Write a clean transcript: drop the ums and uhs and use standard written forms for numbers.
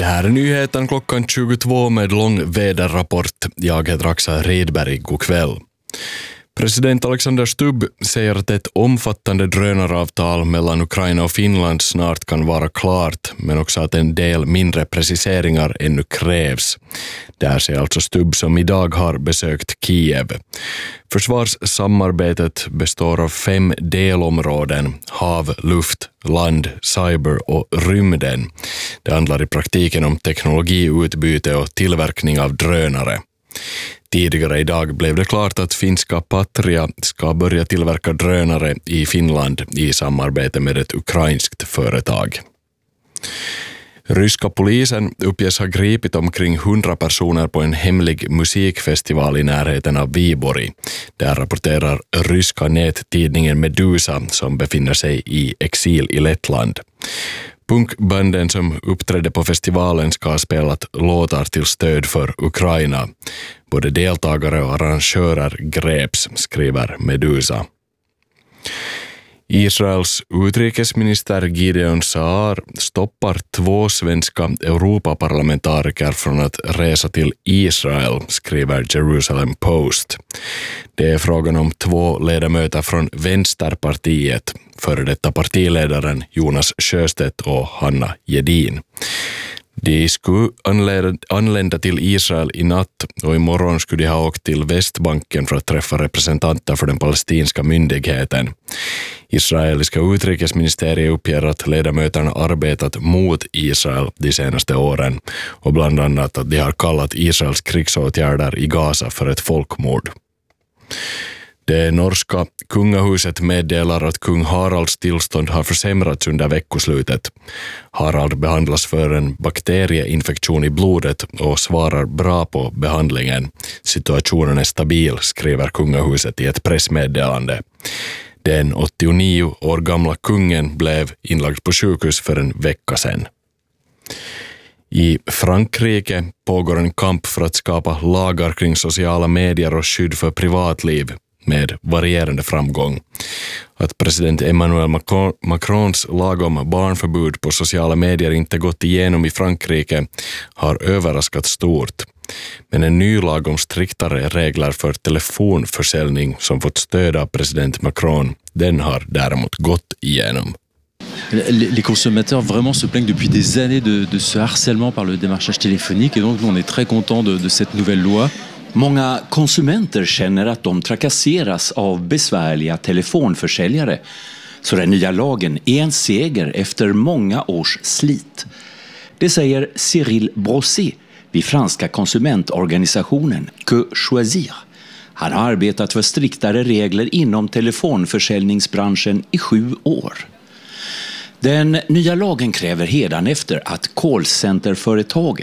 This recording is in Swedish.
Det här är nyheten klockan 22 med lång väderrapport. Jag heter Axel Redberg. God kväll. President Alexander Stubb säger att ett omfattande drönaravtal mellan Ukraina och Finland snart kan vara klart, men också att en del mindre preciseringar ännu krävs. Det här säger alltså Stubb som idag har besökt Kiev. Försvarssamarbetet består av 5 delområden: hav, luft, land, cyber och rymden. Det handlar i praktiken om teknologiutbyte och tillverkning av drönare. Tidigare idag blev det klart att finska Patria ska börja tillverka drönare i Finland i samarbete med ett ukrainskt företag. Ryska polisen uppges ha gripit omkring 100 personer på en hemlig musikfestival i närheten av Viborg. Där rapporterar ryska nättidningen Medusa som befinner sig i exil i Lettland. Punkbanden som uppträdde på festivalen ska ha spelat låtar till stöd för Ukraina. Både deltagare och arrangörer greps, skriver Medusa. Israels utrikesminister Gideon Saar stoppar 2 svenska Europaparlamentariker från att resa till Israel, skriver Jerusalem Post. Det är frågan om 2 ledamöter från Vänsterpartiet, före detta partiledaren Jonas Sjöstedt och Hanna Jedin. De skulle anlända till Israel i natt och imorgon skulle de ha åkt till Västbanken för att träffa representanter för den palestinska myndigheten. Israeliska utrikesministeriet uppger att ledamöterna arbetat mot Israel de senaste åren och bland annat att de har kallat Israels krigsåtgärder i Gaza för ett folkmord. Det norska kungahuset meddelar att kung Haralds tillstånd har försämrats under veckoslutet. Harald behandlas för en bakterieinfektion i blodet och svarar bra på behandlingen. Situationen är stabil, skriver kungahuset i ett pressmeddelande. Den 89 år gamla kungen blev inlagd på sjukhus för en vecka sedan. I Frankrike pågår en kamp för att skapa lagar kring sociala medier och skydd för privatliv, med varierande framgång. Att president Emmanuel Macrons lag om barnförbud på sociala medier inte gått igenom i Frankrike har överraskat stort. Men en ny lag om striktare regler för telefonförsäljning som fått stöd av president Macron, den har däremot gått igenom. Les consommateurs vraiment se plaignent depuis des années de ce harcèlement par le démarchage téléphonique et donc nous on est très contents de cette nouvelle loi. Många konsumenter känner att de trakasseras av besvärliga telefonförsäljare. Så den nya lagen är en seger efter många års slit. Det säger Cyril Brosset vid franska konsumentorganisationen Que Choisir. Han har arbetat för striktare regler inom telefonförsäljningsbranschen i 7 år. Den nya lagen kräver hädanefter att callcenterföretag